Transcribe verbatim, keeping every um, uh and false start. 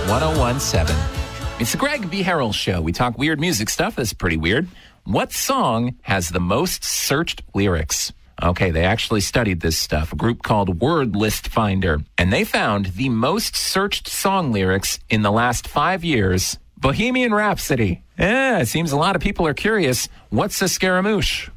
ten seventeen. It's the Greg B. Harrell Show. We talk weird music stuff. That's pretty weird. What song has the most searched lyrics? Okay, they actually studied this stuff. A group called Word List Finder. And they found the most searched song lyrics in the last five years. Bohemian Rhapsody. Yeah, it seems a lot of people are curious. What's a Scaramouche?